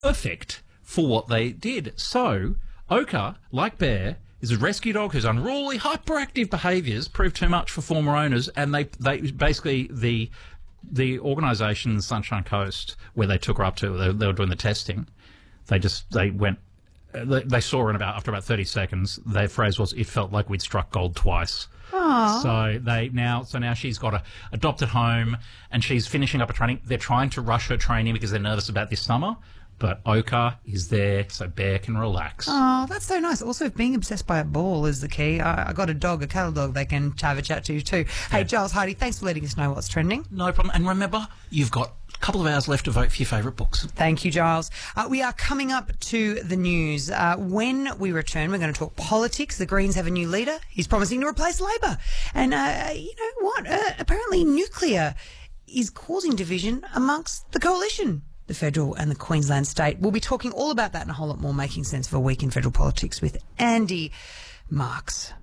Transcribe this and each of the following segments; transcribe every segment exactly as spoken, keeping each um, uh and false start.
perfect for what they did. So, Ochre, like Bear, is a rescue dog whose unruly, hyperactive behaviours prove too much for former owners, and they they basically the the organisation Sunshine Coast, where they took her up to, they, they were doing the testing. They just they went. They, they saw her in about after about thirty seconds. Their phrase was, "It felt like we'd struck gold twice." Aww. So they now, so now she's got a adopted home, and she's finishing up a training. They're trying to rush her training because they're nervous about this summer. But Ochre is there, so Bear can relax. Oh, that's so nice. Also, if being obsessed by a ball is the key, I, I got a dog, a cattle dog, they can have a chat to too. Hey, Yeah. Giles Hardy, thanks for letting us know what's trending. No problem. And remember, you've got a couple of hours left to vote for your favourite books. Thank you, Giles. Uh, we are coming up to the news. Uh, when we return, we're going to talk politics. The Greens have a new leader. He's promising to replace Labor. And uh, you know what? Uh, apparently nuclear is causing division amongst the coalition. The federal and the Queensland state. We'll be talking all about that and a whole lot more, making sense of a week in federal politics with Andy Marks.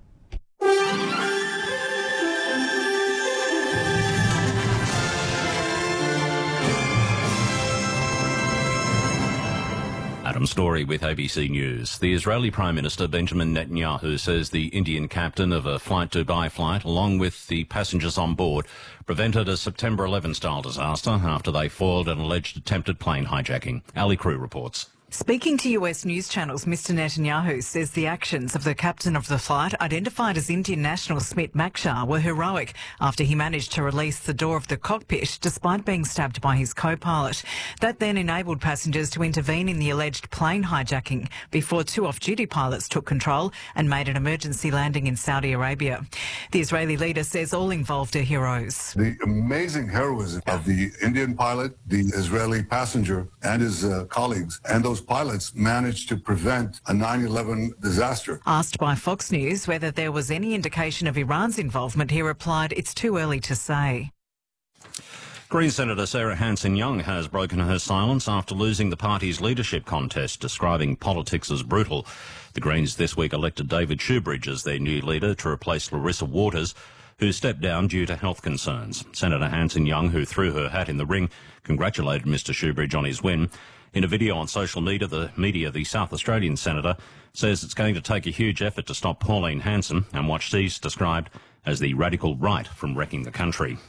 Adam Story with A B C News. The Israeli Prime Minister Benjamin Netanyahu says the Indian captain of a flight to Dubai flight, along with the passengers on board, prevented a September eleventh style disaster after they foiled an alleged attempted plane hijacking. Ali Crew reports. Speaking to U S news channels, Mister Netanyahu says the actions of the captain of the flight, identified as Indian national Smit Makshar, were heroic after he managed to release the door of the cockpit despite being stabbed by his co-pilot. That then enabled passengers to intervene in the alleged plane hijacking before two off-duty pilots took control and made an emergency landing in Saudi Arabia. The Israeli leader says all involved are heroes. The amazing heroism of the Indian pilot, the Israeli passenger and his uh, colleagues, and those pilots managed to prevent a nine eleven disaster. Asked by Fox News whether there was any indication of Iran's involvement, he replied, "It's too early to say." Green Senator Sarah Hanson-Young has broken her silence after losing the party's leadership contest, describing politics as brutal. The Greens this week elected David Shoebridge as their new leader to replace Larissa Waters, who stepped down due to health concerns. Senator Hanson-Young, who threw her hat in the ring, congratulated Mr Shoebridge on his win. In a video on social media, the media, the South Australian senator says it's going to take a huge effort to stop Pauline Hanson and what she's described as the radical right from wrecking the country.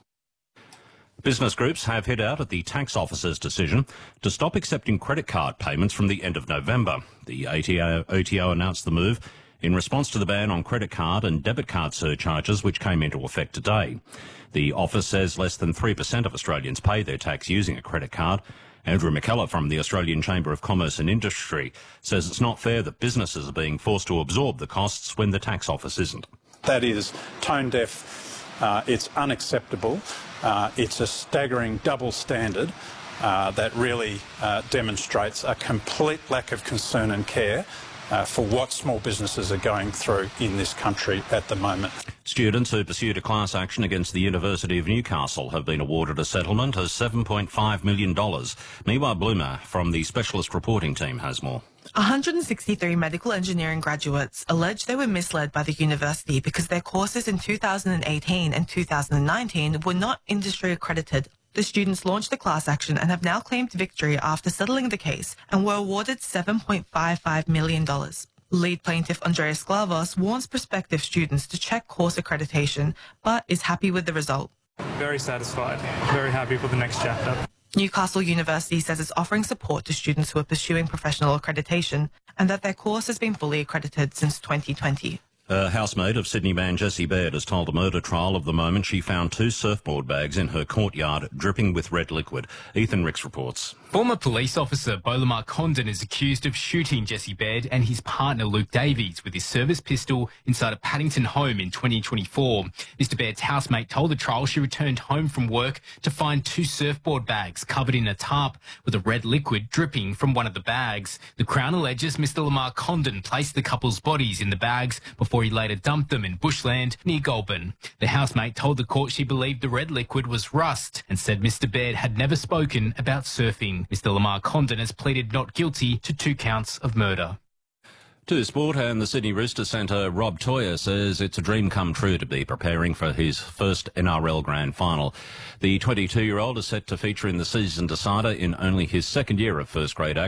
Business groups have hit out at the tax office's decision to stop accepting credit card payments from the end of November. The A T O, O T O announced the move in response to the ban on credit card and debit card surcharges, which came into effect today. The office says less than three percent of Australians pay their tax using a credit card. Andrew McKellar from the Australian Chamber of Commerce and Industry says it's not fair that businesses are being forced to absorb the costs when the tax office isn't. That is tone deaf, uh, it's unacceptable, uh, it's a staggering double standard uh, that really uh, demonstrates a complete lack of concern and care Uh, for what small businesses are going through in this country at the moment. Students who pursued a class action against the University of Newcastle have been awarded a settlement of seven point five million dollars. Miwa Bloomer from the Specialist Reporting Team has more. one hundred sixty-three medical engineering graduates allege they were misled by the university because their courses in two thousand eighteen and two thousand nineteen were not industry accredited. The students launched the class action and have now claimed victory after settling the case and were awarded seven point five five million dollars. Lead plaintiff Andreas Sklavos warns prospective students to check course accreditation, but is happy with the result. Very satisfied, very happy for the next chapter. Newcastle University says it's offering support to students who are pursuing professional accreditation and that their course has been fully accredited since twenty twenty. A housemate of Sydney man Jessie Baird has told a murder trial of the moment she found two surfboard bags in her courtyard dripping with red liquid. Ethan Ricks reports. Former police officer Bolamar Condon is accused of shooting Jessie Baird and his partner Luke Davies with his service pistol inside a Paddington home in twenty twenty-four. Mister Baird's housemate told the trial she returned home from work to find two surfboard bags covered in a tarp with a red liquid dripping from one of the bags. The Crown alleges Mister Lamar Condon placed the couple's bodies in the bags before he later dumped them in bushland near Goulburn. The housemate told the court she believed the red liquid was rust and said Mister Baird had never spoken about surfing. Mister Lamar Condon has pleaded not guilty to two counts of murder. To sport, and the Sydney Rooster centre Rob Toyer says it's a dream come true to be preparing for his first N R L Grand Final. The twenty-two-year-old is set to feature in the season decider in only his second year of first grade action.